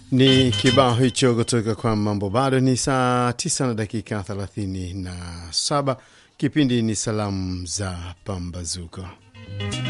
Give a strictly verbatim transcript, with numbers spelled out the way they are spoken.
Ni kibao hicho kutoka kwa Mambo. Bado ni saa tisa na dakika thelathini na saba. Kipindi ni salamu za pambazuko.